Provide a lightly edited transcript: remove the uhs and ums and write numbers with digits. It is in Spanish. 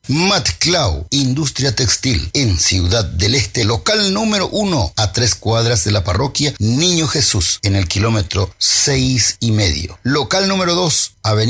Matclau, industria textil, en Ciudad del Este, local número 1, a 3 cuadras de la parroquia Niño Jesús, en el kilómetro 6,5. Local número 2, avenida